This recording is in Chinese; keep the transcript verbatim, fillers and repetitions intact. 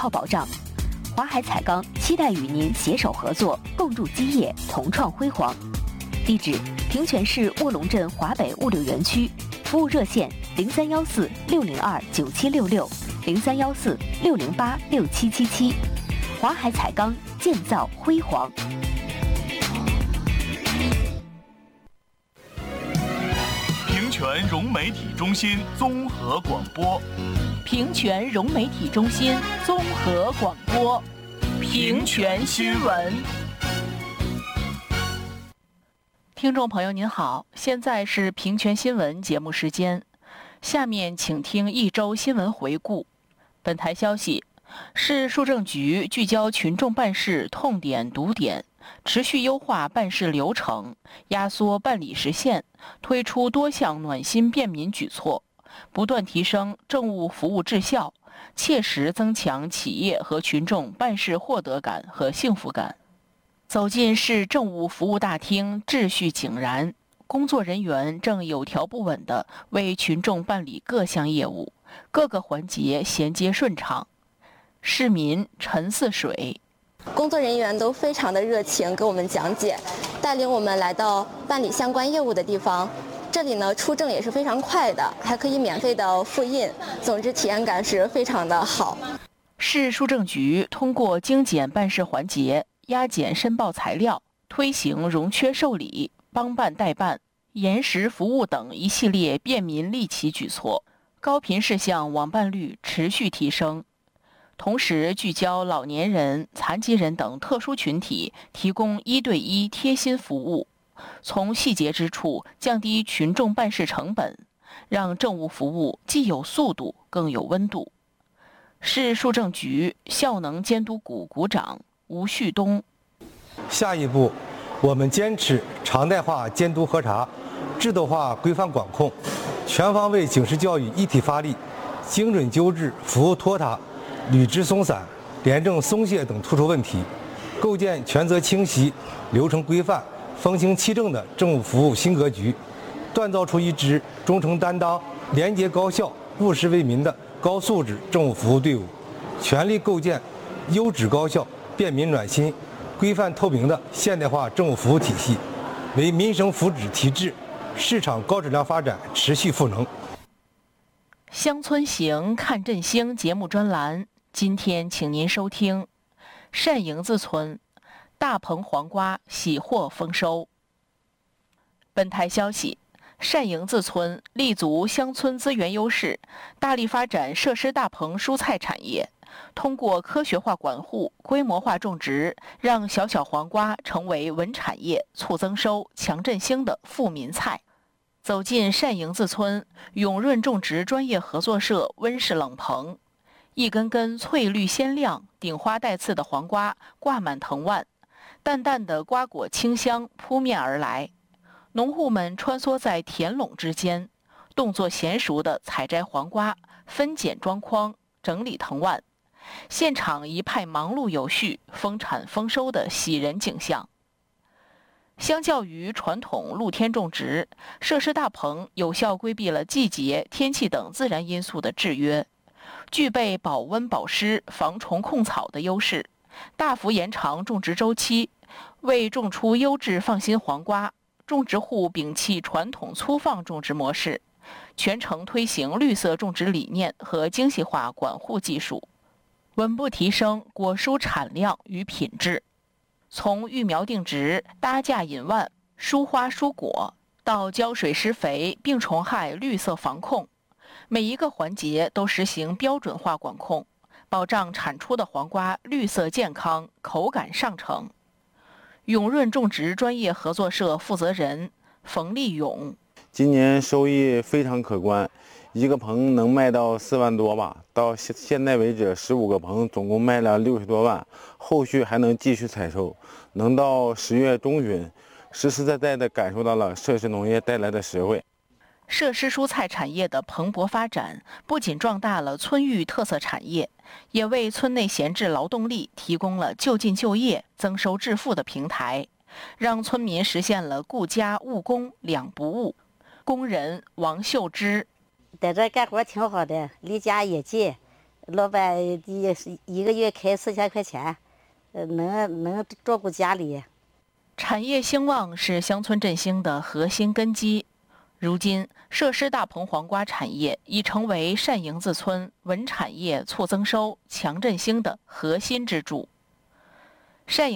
靠保障。华海彩钢期待与您携手合作，共筑基业，同创辉煌。地址：平泉市卧龙镇华北物流园区。服务热线：零三幺四六零二九七六六，零三幺四六零八六七七七。华海彩钢，建造辉煌。 平泉融媒体中心综合广播。 平泉融媒体中心综合广播。平泉新闻。听众朋友您好，现在是平泉新闻节目时间，下面请听一周新闻回顾。本台消息，市书政局聚焦群众办事痛点堵点，持续优化办事流程，压缩办理时限，推出多项暖心便民举措，不断提升政务服务质效，切实增强企业和群众办事获得感和幸福感。走进市政务服务大厅，秩序井然，工作人员正有条不紊地为群众办理各项业务，各个环节衔接顺畅。市民陈似水， 工作人员都非常的热情，给我们讲解，带领我们来到办理相关业务的地方。这里呢，出证也是非常快的，还可以免费的复印，总之体验感是非常的好。 市书政局通过精简办事环节，压减申报材料，推行容缺受理、帮办代办、延时服务等一系列便民利企举措，高频事项网办率持续提升。同时聚焦老年人、残疾人等特殊群体，提供一对一贴心服务，从细节之处降低群众办事成本，让政务服务既有速度更有温度。市书政局效能监督股股长吴旭东， 下一步，我们坚持常态化监督核查，制度化规范管控，全方位警示教育一体发力，精准纠治服务拖沓、履职松散、廉政松懈等突出问题，构建权责清晰、流程规范、风行气正的政务服务新格局，锻造出一支忠诚担当、廉洁高效、务实为民的高素质政务服务队伍，全力构建优质高效、便民暖心、规范透明的现代化政务服务体系，为民生福祉提质、市场高质量发展持续赋能。 乡村行看振兴节目专栏，今天请您收听单营子村大棚黄瓜喜获丰收。本台消息，单营子村立足乡村资源优势，大力发展设施大棚蔬菜产业，通过科学化管护、规模化种植，让小小黄瓜成为稳产业、促增收、强振兴的富民菜。走进单营子村永润种植专业合作社温室冷棚，一根根翠绿鲜亮、顶花带刺的黄瓜挂满藤蔓，淡淡的瓜果清香扑面而来。农户们穿梭在田垄之间，动作娴熟地采摘黄瓜，分拣装筐，整理藤蔓，现场一派忙碌有序、丰产丰收的喜人景象。相较于传统露天种植，设施大棚有效规避了季节、天气等自然因素的制约，具备保温保湿、防虫控草的优势，大幅延长种植周期，为种出优质放心黄瓜，种植户摒弃传统粗放种植模式，全程推行绿色种植理念和精细化管护技术，稳步提升果蔬产量与品质。从育苗定植、搭架引蔓、疏花疏果，到浇水施肥、病虫害绿色防控，每一个环节都实行标准化管控，保障产出的黄瓜绿色健康、口感上乘。永润种植专业合作社负责人冯立勇， 今年收益非常可观，一个棚能卖到四万多吧，到现现在为止十五个棚总共卖了六十多万，后续还能继续采收，能到十月中旬实实在在地感受到了设施农业带来的实惠。 设施蔬菜产业的蓬勃发展，不仅壮大了村域特色产业，也为村内闲置劳动力提供了就近就业、增收致富的平台，让村民实现了顾家务工两不误。工人王秀芝， 在这干活挺好的，离家也近， 老板也是一个月开四千块钱，呃，能能照顾家里。 产业兴旺是乡村振兴的核心根基。如今，设施大棚黄瓜产业已成为单营子村稳产业、促增收、强振兴的核心支柱。单营